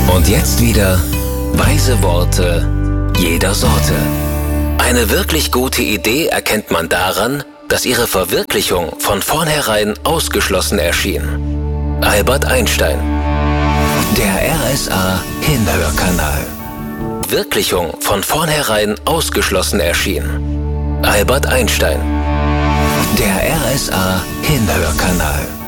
Und jetzt wieder weise Worte jeder Sorte. Eine wirklich gute Idee erkennt man daran, dass ihre Verwirklichung von vornherein ausgeschlossen erschien. Albert Einstein. Der RSA Hinhörkanal. Verwirklichung von vornherein ausgeschlossen erschien. Albert Einstein. Der RSA Hinhörkanal.